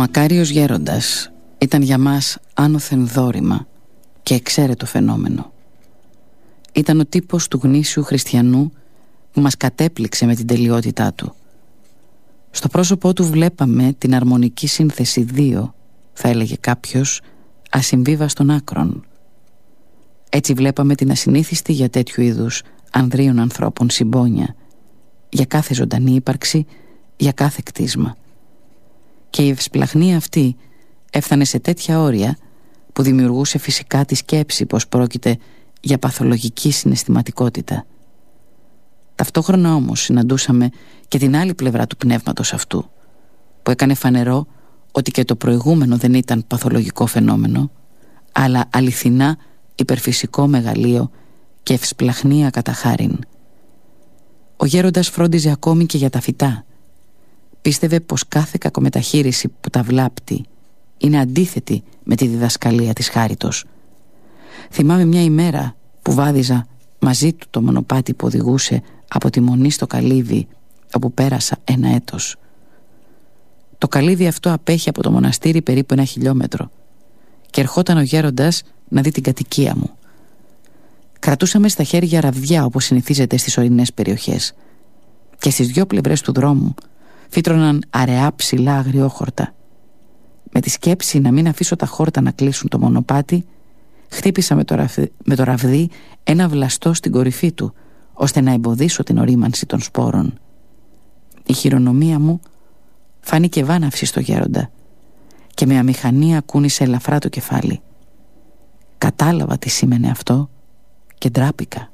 μακάριος γέροντας ήταν για μας άνωθεν δόρημα και εξαίρετο φαινόμενο. Ήταν ο τύπος του γνήσιου χριστιανού που μας κατέπληξε με την τελειότητά του. Στο πρόσωπό του βλέπαμε την αρμονική σύνθεση δύο, θα έλεγε κάποιος, ασυμβίβαστων άκρων. Έτσι βλέπαμε την ασυνήθιστη για τέτοιου είδους ανδρίων ανθρώπων συμπόνια, για κάθε ζωντανή ύπαρξη, για κάθε κτίσμα. Και η ευσπλαχνία αυτή έφτανε σε τέτοια όρια που δημιουργούσε φυσικά τη σκέψη πως πρόκειται για παθολογική συναισθηματικότητα. Ταυτόχρονα όμως συναντούσαμε και την άλλη πλευρά του πνεύματος αυτού, που έκανε φανερό ότι και το προηγούμενο δεν ήταν παθολογικό φαινόμενο, αλλά αληθινά υπερφυσικό μεγαλείο και ευσπλαχνία κατά χάριν. Ο γέροντας φρόντιζε ακόμη και για τα φυτά. Πίστευε πως κάθε κακομεταχείριση που τα βλάπτει είναι αντίθετη με τη διδασκαλία της χάριτος. Θυμάμαι μια ημέρα που βάδιζα μαζί του το μονοπάτι που οδηγούσε από τη Μονή στο Καλύβι, όπου πέρασα 1 έτος. Το καλύβι αυτό απέχει από το μοναστήρι περίπου 1 χιλιόμετρο και ερχόταν ο γέροντας να δει την κατοικία μου. Κρατούσαμε στα χέρια ραβδιά όπως συνηθίζεται στις ορεινές περιοχές και στις 2 πλευρές του δρόμου φύτρωναν αραιά ψηλά αγριόχορτα. Με τη σκέψη να μην αφήσω τα χόρτα να κλείσουν το μονοπάτι, χτύπησα με το ραβδί ένα βλαστό στην κορυφή του, ώστε να εμποδίσω την ορίμανση των σπόρων. Η χειρονομία μου φάνηκε βάναυση στο γέροντα και με αμηχανία κούνησε ελαφρά το κεφάλι. Κατάλαβα τι σήμαινε αυτό και ντράπηκα.